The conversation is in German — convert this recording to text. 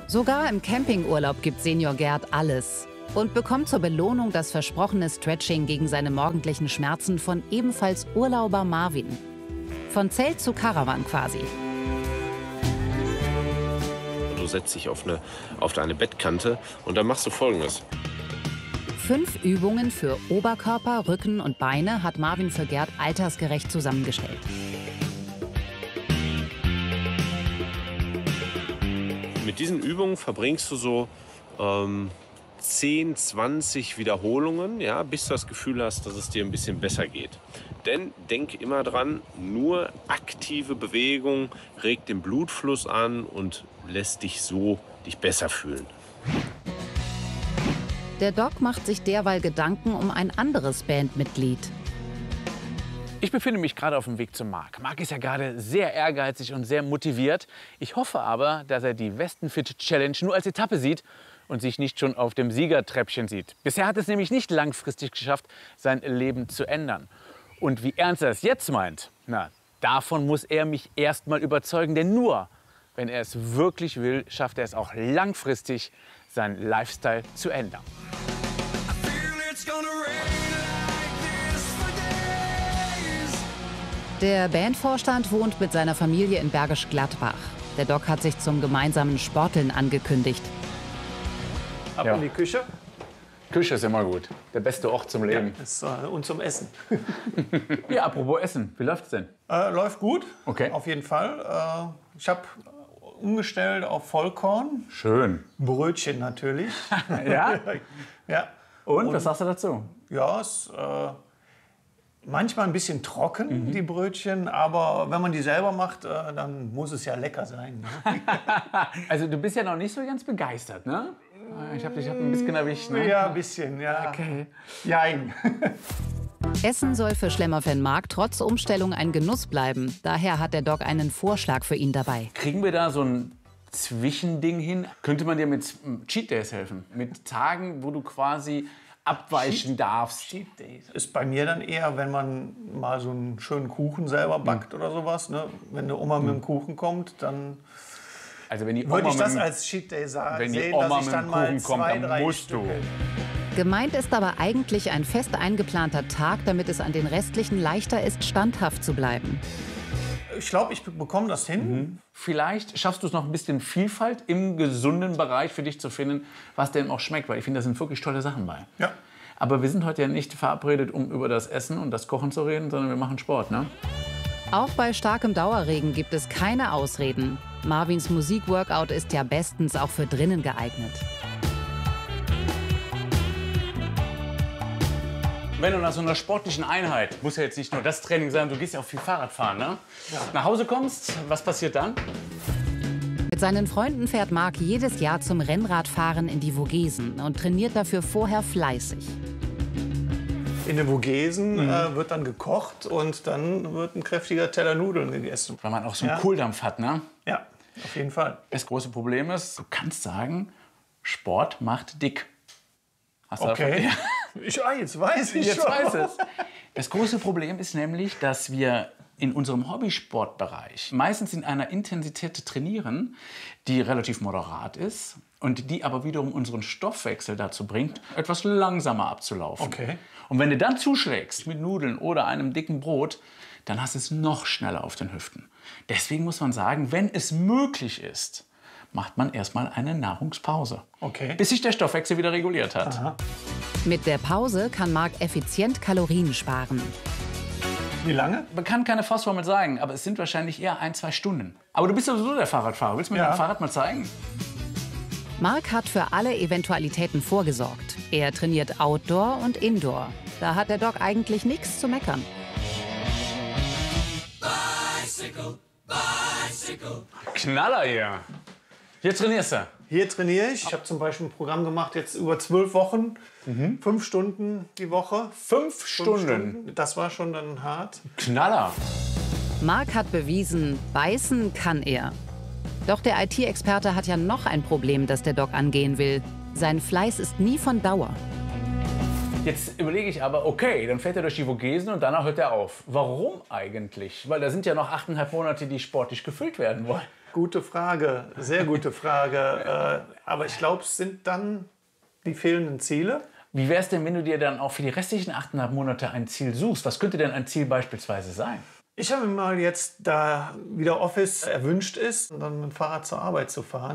Sogar im Campingurlaub gibt Senior Gerd alles und bekommt zur Belohnung das versprochene Stretching gegen seine morgendlichen Schmerzen von ebenfalls Urlauber Marvin. Von Zelt zu Caravan quasi. Du setzt dich auf eine Bettkante und dann machst du Folgendes. 5 Übungen für Oberkörper, Rücken und Beine hat Marvin für Gerd altersgerecht zusammengestellt. Mit diesen Übungen verbringst du so 10, 20 Wiederholungen, ja, bis du das Gefühl hast, dass es dir ein bisschen besser geht. Denn denk immer dran, nur aktive Bewegung regt den Blutfluss an und lässt dich besser fühlen. Der Doc macht sich derweil Gedanken um ein anderes Bandmitglied. Ich befinde mich gerade auf dem Weg zu Marc. Marc ist ja gerade sehr ehrgeizig und sehr motiviert. Ich hoffe aber, dass er die Westenfit Challenge nur als Etappe sieht und sich nicht schon auf dem Siegertreppchen sieht. Bisher hat es nämlich nicht langfristig geschafft, sein Leben zu ändern. Und wie ernst er es jetzt meint, davon muss er mich erst mal überzeugen. Denn nur, wenn er es wirklich will, schafft er es auch langfristig, seinen Lifestyle zu ändern. Der Bandvorstand wohnt mit seiner Familie in Bergisch Gladbach. Der Doc hat sich zum gemeinsamen Sporteln angekündigt. Ab in die Küche. Küche ist immer gut. Der beste Ort zum Leben. Ja, und zum Essen. Ja, apropos Essen. Wie läuft's denn? Läuft gut, Okay. auf jeden Fall. Ich habe umgestellt auf Vollkorn. Schön. Brötchen natürlich. Ja? Ja. Und was sagst du dazu? Ja, es manchmal ein bisschen trocken, die Brötchen. Aber wenn man die selber macht, dann muss es ja lecker sein. Ne? Also du bist ja noch nicht so ganz begeistert, ne? Ich hab ein bisschen erwischt, ne? Ja, ein bisschen, ja. Okay. Jein. Essen soll für Schlemmer-Fan Marc trotz Umstellung ein Genuss bleiben. Daher hat der Doc einen Vorschlag für ihn dabei. Kriegen wir da so ein Zwischending hin? Könnte man dir mit Cheat Days helfen? Mit Tagen, wo du quasi abweichen darfst? Cheat Days ist bei mir dann eher, wenn man mal so einen schönen Kuchen selber backt oder sowas. Ne? Wenn eine Oma mit dem Kuchen kommt, dann Also wenn die Oma würde ich das mit- als Cheat Day sehen, wenn die dass Oma ich mit dann dem mal Kuchen kommt, 2, dann 3 musst du. Stücke. Gemeint ist aber eigentlich ein fest eingeplanter Tag, damit es an den restlichen leichter ist, standhaft zu bleiben. Ich glaube, ich bekomme das hin. Vielleicht schaffst du es noch ein bisschen Vielfalt im gesunden Bereich für dich zu finden, was dem auch schmeckt. Weil ich finde, da sind wirklich tolle Sachen bei. Ja. Aber wir sind heute ja nicht verabredet, um über das Essen und das Kochen zu reden, sondern wir machen Sport, ne? Auch bei starkem Dauerregen gibt es keine Ausreden. Marvins Musikworkout ist ja bestens auch für drinnen geeignet. Wenn du nach so einer sportlichen Einheit, muss ja jetzt nicht nur das Training sein, du gehst ja auch viel Fahrrad fahren, ne? Ja. Nach Hause kommst, was passiert dann? Mit seinen Freunden fährt Marc jedes Jahr zum Rennradfahren in die Vogesen und trainiert dafür vorher fleißig. In den Vogesen wird dann gekocht und dann wird ein kräftiger Teller Nudeln gegessen. Weil man auch so einen Ja. Kohldampf hat, ne? Ja, auf jeden Fall. Das große Problem ist, du kannst sagen, Sport macht dick. Hast du Okay. davon- Jetzt weiß ich Jetzt schon. weiß es. Das große Problem ist nämlich, dass wir in unserem Hobbysportbereich meistens in einer Intensität trainieren, die relativ moderat ist und die aber wiederum unseren Stoffwechsel dazu bringt, etwas langsamer abzulaufen. Okay. Und wenn du dann zuschlägst mit Nudeln oder einem dicken Brot, dann hast du es noch schneller auf den Hüften. Deswegen muss man sagen, wenn es möglich ist, macht man erstmal eine Nahrungspause. Okay. Bis sich der Stoffwechsel wieder reguliert hat. Aha. Mit der Pause kann Marc effizient Kalorien sparen. Wie lange? Man kann keine Faustformel sagen, aber es sind wahrscheinlich eher 1-2 Stunden. Aber du bist sowieso der Fahrradfahrer. Willst du mir Ja. dein Fahrrad mal zeigen? Marc hat für alle Eventualitäten vorgesorgt. Er trainiert Outdoor und Indoor. Da hat der Doc eigentlich nichts zu meckern. Knaller hier. Hier trainierst du. Hier trainiere ich. Ich habe zum Beispiel ein Programm gemacht, jetzt über 12 Wochen. 5 Stunden die Woche. 5 5 Stunden. Das war schon dann hart. Knaller. Marc hat bewiesen, beißen kann er. Doch der IT-Experte hat ja noch ein Problem, das der Doc angehen will. Sein Fleiß ist nie von Dauer. Jetzt überlege ich aber, okay, dann fährt er durch die Vogesen und danach hört er auf. Warum eigentlich? Weil da sind ja noch 8,5 Monate, die sportlich gefüllt werden wollen. Gute Frage, sehr gute Frage. Aber ich glaube, es sind dann die fehlenden Ziele. Wie wäre es denn, wenn du dir dann auch für die restlichen 8,5 Monate ein Ziel suchst? Was könnte denn ein Ziel beispielsweise sein? Ich habe mir mal jetzt, da wieder Office erwünscht ist, dann mit dem Fahrrad zur Arbeit zu fahren.